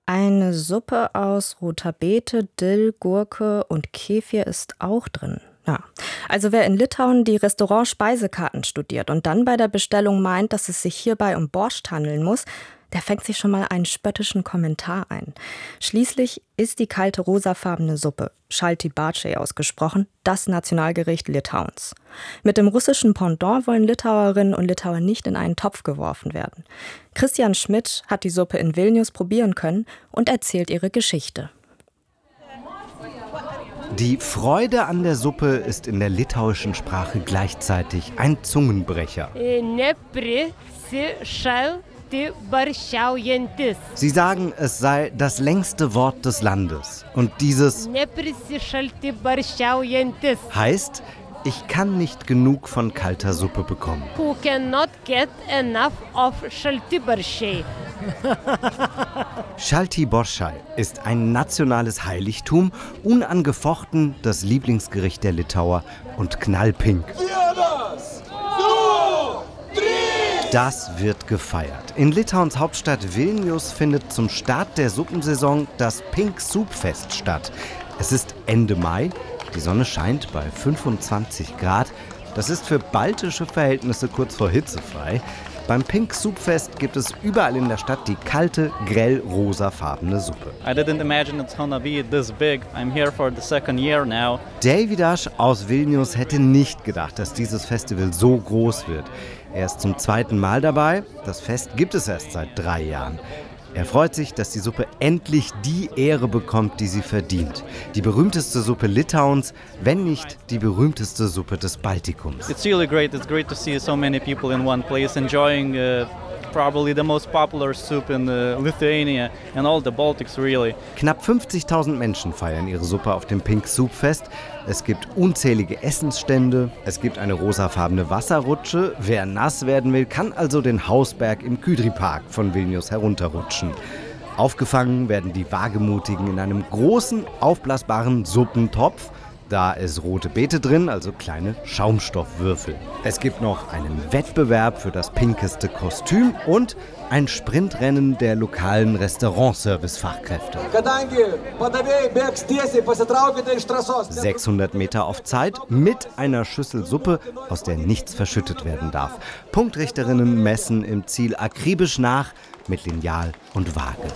Eine Suppe aus roter Beete, Dill, Gurke und Kefir ist auch drin. Ja, also wer in Litauen die Restaurant-Speisekarten studiert und dann bei der Bestellung meint, dass es sich hierbei um Borscht handeln muss, der fängt sich schon mal einen spöttischen Kommentar ein. Schließlich ist die kalte rosafarbene Suppe, Chalti Barchai ausgesprochen, das Nationalgericht Litauens. Mit dem russischen Pendant wollen Litauerinnen und Litauer nicht in einen Topf geworfen werden. Christian Schmidt hat die Suppe in Vilnius probieren können und erzählt ihre Geschichte. Die Freude an der Suppe ist in der litauischen Sprache gleichzeitig ein Zungenbrecher. Sie sagen, es sei das längste Wort des Landes. Und dieses heißt, ich kann nicht genug von kalter Suppe bekommen. Who cannot get enough of Chalti Barchai. Chalti Barchai ist ein nationales Heiligtum, unangefochten das Lieblingsgericht der Litauer und knallpink. Das wird gefeiert. In Litauens Hauptstadt Vilnius findet zum Start der Suppensaison das Pink Soup Fest statt. Es ist Ende Mai, die Sonne scheint bei 25 Grad. Das ist für baltische Verhältnisse kurz vor hitzefrei. Beim Pink Soup Fest gibt es überall in der Stadt die kalte, grell rosafarbene Suppe. I didn't imagine it's gonna be this big. I'm here for the second year now. Davidas aus Vilnius hätte nicht gedacht, dass dieses Festival so groß wird. Er ist zum zweiten Mal dabei. Das Fest gibt es erst seit 3 Jahren. Er freut sich, dass die Suppe endlich die Ehre bekommt, die sie verdient. Die berühmteste Suppe Litauens, wenn nicht die berühmteste Suppe des Baltikums. It's really great. It's great to see so many people in one place enjoying probably the most popular soup in Lithuania and all the Baltics really. Knapp 50.000 Menschen feiern ihre Suppe auf dem Pink Soup Fest. Es gibt unzählige Essensstände, es gibt eine rosafarbene Wasserrutsche. Wer nass werden will, kann also den Hausberg im Kydri-Park von Vilnius herunterrutschen. Aufgefangen werden die Wagemutigen in einem großen, aufblasbaren Suppentopf. Da ist rote Beete drin, also kleine Schaumstoffwürfel. Es gibt noch einen Wettbewerb für das pinkeste Kostüm und ein Sprintrennen der lokalen Restaurantservice-Fachkräfte. 600 Meter auf Zeit mit einer Schüssel Suppe, aus der nichts verschüttet werden darf. Punktrichterinnen messen im Ziel akribisch nach mit Lineal und Waage.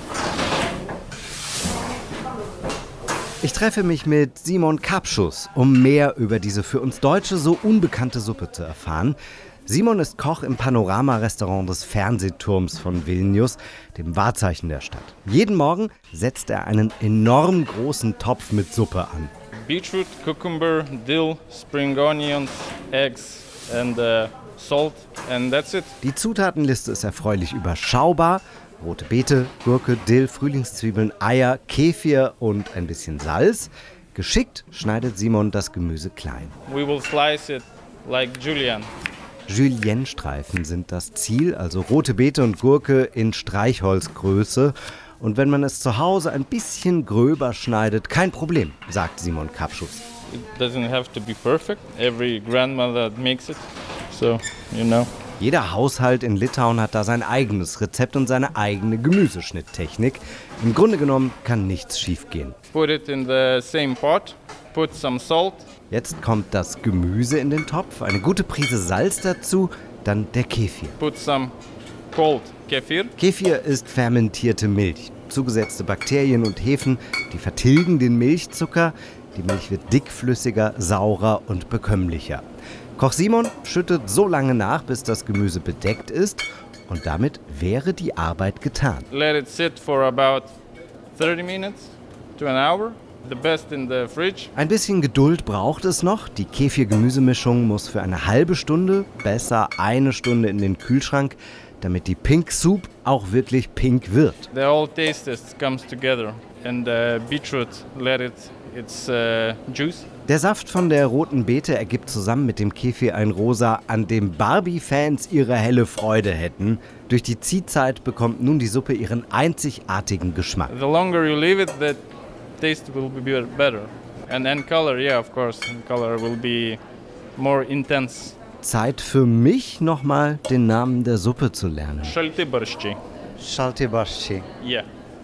Ich treffe mich mit Simon Kapschus, um mehr über diese für uns Deutsche so unbekannte Suppe zu erfahren. Simon ist Koch im Panorama-Restaurant des Fernsehturms von Vilnius, dem Wahrzeichen der Stadt. Jeden Morgen setzt er einen enorm großen Topf mit Suppe an. Beetroot, cucumber, dill, spring onions, eggs and salt and that's it. Die Zutatenliste ist erfreulich überschaubar. Rote Beete, Gurke, Dill, Frühlingszwiebeln, Eier, Kefir und ein bisschen Salz. Geschickt schneidet Simon das Gemüse klein. We will slice it like julienne. Julienne-Streifen sind das Ziel, also rote Beete und Gurke in Streichholzgröße. Und wenn man es zu Hause ein bisschen gröber schneidet, kein Problem, sagt Simon Kapschus. It doesn't have to be perfect. Every grandmother makes it, so you know. Jeder Haushalt in Litauen hat da sein eigenes Rezept und seine eigene Gemüseschnitttechnik. Im Grunde genommen kann nichts schiefgehen. Put it in the same pot, put some salt. Jetzt kommt das Gemüse in den Topf, eine gute Prise Salz dazu, dann der Kefir. Put some cold kefir. Kefir ist fermentierte Milch. Zugesetzte Bakterien und Hefen, die vertilgen den Milchzucker. Die Milch wird dickflüssiger, saurer und bekömmlicher. Koch Simon schüttet so lange nach, bis das Gemüse bedeckt ist. Und damit wäre die Arbeit getan. Let it sit for about 30 minutes to an hour. The best in the fridge. Ein bisschen Geduld braucht es noch. Die Kefir-Gemüsemischung muss für eine halbe Stunde, besser 1 Stunde in den Kühlschrank, damit die Pink Soup auch wirklich pink wird. The whole taste comes together and the beetroot let its juice. Der Saft von der roten Beete ergibt zusammen mit dem Kefir ein Rosa, an dem Barbie-Fans ihre helle Freude hätten. Durch die Ziehzeit bekommt nun die Suppe ihren einzigartigen Geschmack. The longer you leave it, the taste will be better. And then color, yeah, of course. Color will be more intense. Zeit für mich, nochmal den Namen der Suppe zu lernen. Chalti Barchai. Chalti Barchai. Yeah.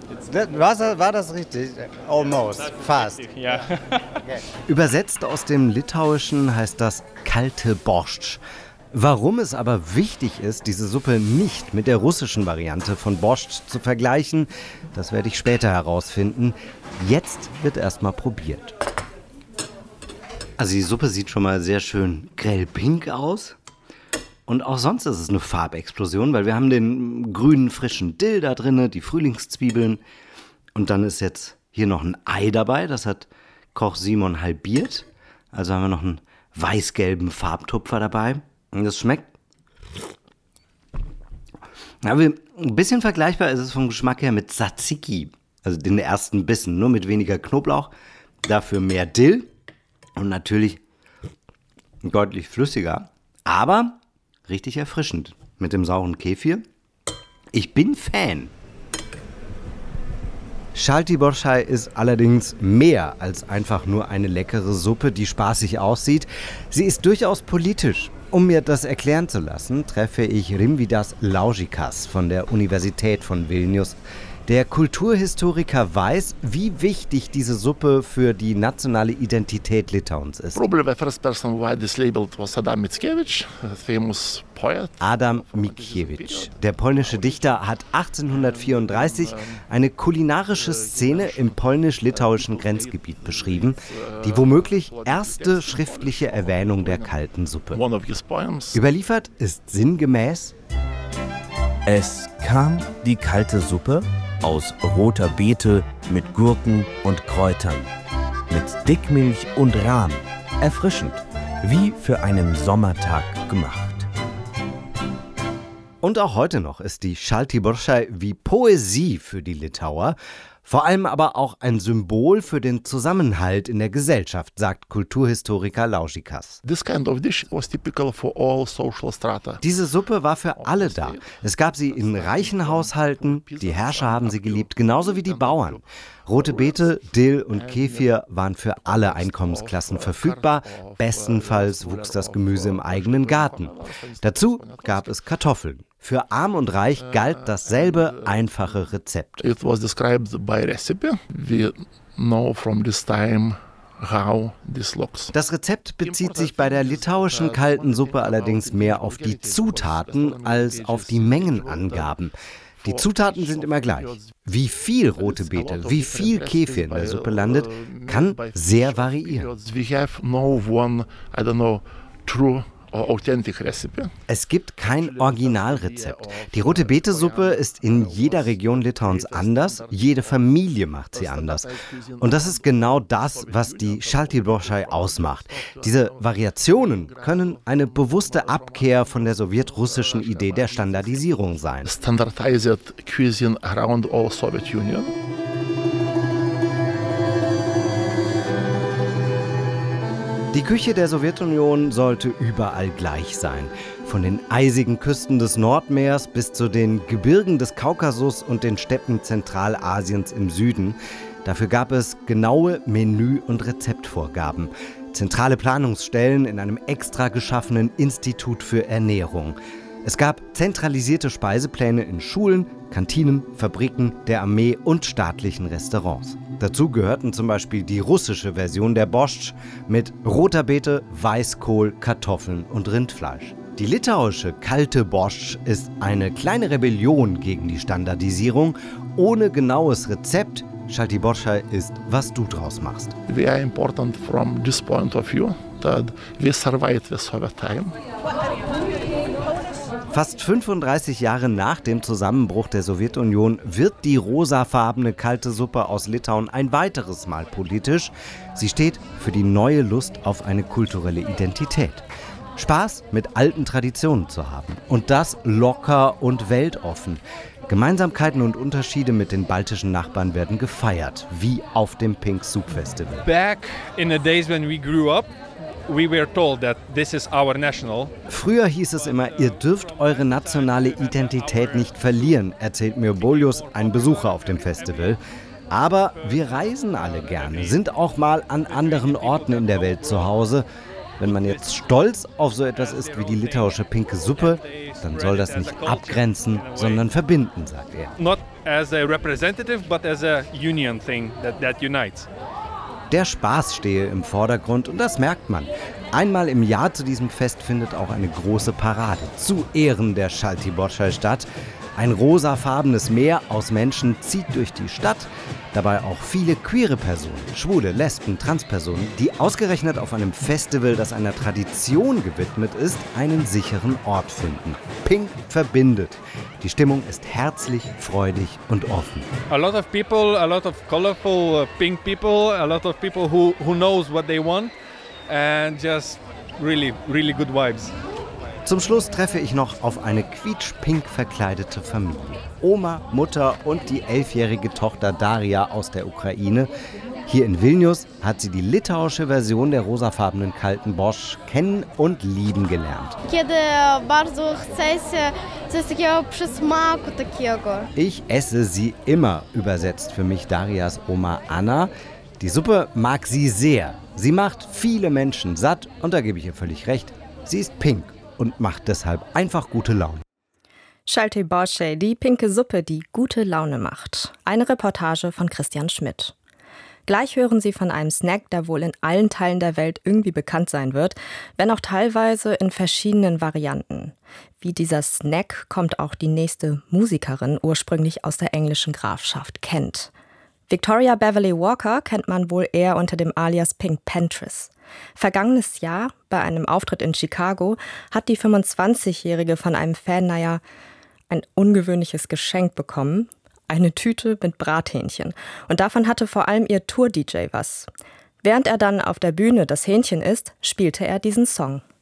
War das richtig? Almost. Fast. Yeah. Übersetzt aus dem Litauischen heißt das kalte Borscht. Warum es aber wichtig ist, diese Suppe nicht mit der russischen Variante von Borscht zu vergleichen, das werde ich später herausfinden. Jetzt wird erstmal probiert. Also die Suppe sieht schon mal sehr schön grell pink aus. Und auch sonst ist es eine Farbexplosion, weil wir haben den grünen, frischen Dill da drin, die Frühlingszwiebeln. Und dann ist jetzt hier noch ein Ei dabei, das hat Koch Simon halbiert. Also haben wir noch einen weiß-gelben Farbtupfer dabei. Und das schmeckt. Aber ein bisschen vergleichbar ist es vom Geschmack her mit Tzatziki. Also den ersten Bissen, nur mit weniger Knoblauch, dafür mehr Dill und natürlich deutlich flüssiger, aber richtig erfrischend mit dem sauren Kefir. Ich bin Fan. Chaltibórhely ist allerdings mehr als einfach nur eine leckere Suppe, die spaßig aussieht. Sie ist durchaus politisch. Um mir das erklären zu lassen, treffe ich Rimvydas Laužikas von der Universität von Vilnius. Der Kulturhistoriker weiß, wie wichtig diese Suppe für die nationale Identität Litauens ist. Probably the first person who had this labeled was Adam Mickiewicz, a famous poet. Adam Mickiewicz, der polnische Dichter, hat 1834 eine kulinarische Szene im polnisch-litauischen Grenzgebiet beschrieben, die womöglich erste schriftliche Erwähnung der kalten Suppe. One of his poems. Überliefert ist sinngemäß: Es kam die kalte Suppe aus roter Beete mit Gurken und Kräutern, mit Dickmilch und Rahm, erfrischend, wie für einen Sommertag gemacht. Und auch heute noch ist die Chaltibórhely wie Poesie für die Litauer, vor allem aber auch ein Symbol für den Zusammenhalt in der Gesellschaft, sagt Kulturhistoriker Laužikas. This kind of dish was typical for all social strata. Diese Suppe war für alle da. Es gab sie in reichen Haushalten, die Herrscher haben sie geliebt, genauso wie die Bauern. Rote Beete, Dill und Kefir waren für alle Einkommensklassen verfügbar. Bestenfalls wuchs das Gemüse im eigenen Garten. Dazu gab es Kartoffeln. Für Arm und Reich galt dasselbe einfache Rezept. It was described by recipe. We know from this time how this looks. Das Rezept bezieht sich bei der litauischen kalten Suppe allerdings mehr auf die Zutaten als auf die Mengenangaben. Die Zutaten sind immer gleich. Wie viel rote Beete, wie viel Kefir in der Suppe landet, kann sehr variieren. We have no one, I don't know, true authentic recipe. Es gibt kein Originalrezept. Die rote Beete-Suppe ist in jeder Region Litauens anders. Jede Familie macht sie anders. Und das ist genau das, was die Chaltibórhely ausmacht. Diese Variationen können eine bewusste Abkehr von der sowjetrussischen Idee der Standardisierung sein. Standardized cuisine around all Soviet Union. Die Küche der Sowjetunion sollte überall gleich sein. Von den eisigen Küsten des Nordmeers bis zu den Gebirgen des Kaukasus und den Steppen Zentralasiens im Süden. Dafür gab es genaue Menü- und Rezeptvorgaben. Zentrale Planungsstellen in einem extra geschaffenen Institut für Ernährung. Es gab zentralisierte Speisepläne in Schulen, Kantinen, Fabriken, der Armee und staatlichen Restaurants. Dazu gehörten zum Beispiel die russische Version der Borscht mit roter Beete, Weißkohl, Kartoffeln und Rindfleisch. Die litauische kalte Borscht ist eine kleine Rebellion gegen die Standardisierung, ohne genaues Rezept. Chaltibórhely ist, was du draus machst. We are important from this point of view that we survived the Soviet time. Fast 35 Jahre nach dem Zusammenbruch der Sowjetunion wird die rosafarbene kalte Suppe aus Litauen ein weiteres Mal politisch. Sie steht für die neue Lust auf eine kulturelle Identität. Spaß mit alten Traditionen zu haben. Und das locker und weltoffen. Gemeinsamkeiten und Unterschiede mit den baltischen Nachbarn werden gefeiert, wie auf dem Pink Soup Festival. Back in the days when we grew up, we were told that this is our national. Früher hieß es immer, ihr dürft eure nationale Identität nicht verlieren, erzählt mir Boljus, ein Besucher auf dem Festival. Aber wir reisen alle gerne, sind auch mal an anderen Orten in der Welt zu Hause. Wenn man jetzt stolz auf so etwas ist wie die litauische pinke Suppe, dann soll das nicht abgrenzen, sondern verbinden, sagt er. Not as a representative, but as a union thing that unites. Der Spaß stehe im Vordergrund und das merkt man. Einmal im Jahr zu diesem Fest findet auch eine große Parade zu Ehren der Zsaltibórze-Stadt. Ein rosafarbenes Meer aus Menschen zieht durch die Stadt. Dabei auch viele queere Personen, Schwule, Lesben, Transpersonen, die ausgerechnet auf einem Festival, das einer Tradition gewidmet ist, einen sicheren Ort finden. Pink verbindet. Die Stimmung ist herzlich, freudig und offen. A lot of people, a lot of colorful pink people, a lot of people who knows what they want and just really good vibes. Zum Schluss treffe ich noch auf eine quietschpink verkleidete Familie. Oma, Mutter und die 11-jährige Tochter Daria aus der Ukraine. Hier in Vilnius hat sie die litauische Version der rosafarbenen kalten Borscht kennen und lieben gelernt. Ich esse sie immer, übersetzt für mich Darias Oma Anna. Die Suppe mag sie sehr. Sie macht viele Menschen satt und da gebe ich ihr völlig recht. Sie ist pink und macht deshalb einfach gute Laune. Zsaltibórze, die pinke Suppe, die gute Laune macht. Eine Reportage von Christian Schmidt. Gleich hören Sie von einem Snack, der wohl in allen Teilen der Welt irgendwie bekannt sein wird, wenn auch teilweise in verschiedenen Varianten. Wie dieser Snack kommt auch die nächste Musikerin, ursprünglich aus der englischen Grafschaft Kent. Victoria Beverly Walker kennt man wohl eher unter dem Alias Pink Panthers. Vergangenes Jahr, bei einem Auftritt in Chicago, hat die 25-Jährige von einem Fan, ein ungewöhnliches Geschenk bekommen. Eine Tüte mit Brathähnchen. Und davon hatte vor allem ihr Tour-DJ was. Während er dann auf der Bühne das Hähnchen isst, spielte er diesen Song.